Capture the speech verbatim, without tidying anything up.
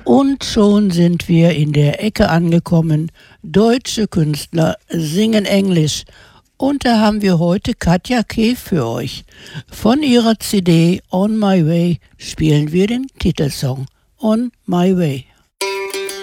Und schon sind wir in der Ecke angekommen. Deutsche Künstler singen Englisch. Und da haben wir heute Katja Keefe für euch. Von ihrer C D On My Way spielen wir den Titelsong On My Way.